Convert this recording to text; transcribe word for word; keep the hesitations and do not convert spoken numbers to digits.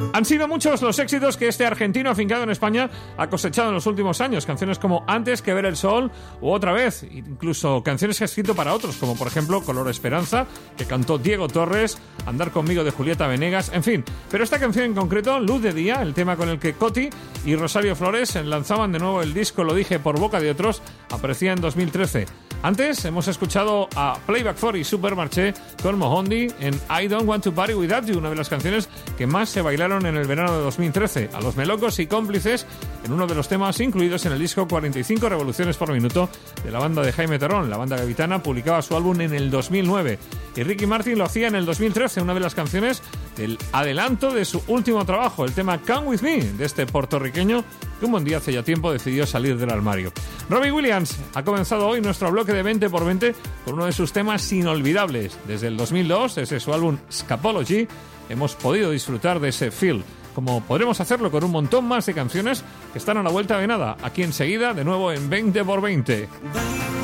Han sido muchos los éxitos que este argentino afincado en España ha cosechado en los últimos años. Canciones como Antes que ver el sol u Otra vez. Incluso canciones que ha escrito para otros, como por ejemplo Color Esperanza, que cantó Diego Torres, Andar conmigo de Julieta Venegas, en fin. Pero esta canción en concreto, Luz de Día, el tema con el que Coti y Rosario Flores lanzaban de nuevo el disco Lo dije por boca de otros, aparecía en dos mil trece. Antes hemos escuchado a Playback four y Supermarché con Mohondi en I Don't Want to Party Without You, una de las canciones que más se bailaron en el verano de dos mil trece. A Los Melocos y Cómplices en uno de los temas incluidos en el disco cuarenta y cinco revoluciones por minuto de la banda de Jaime Terrón. La banda gaditana publicaba su álbum en el dos mil nueve y Ricky Martin lo hacía en el dos mil trece, una de las canciones del adelanto de su último trabajo, el tema Come With Me, de este puertorriqueño que un buen día hace ya tiempo decidió salir del armario. Robbie Williams ha comenzado hoy nuestro bloque de veinte por veinte con uno de sus temas inolvidables. Desde el dos mil dos, desde su álbum Scapology, hemos podido disfrutar de ese feel, como podremos hacerlo con un montón más de canciones que están a la vuelta de nada, aquí enseguida, de nuevo en veinte por veinte.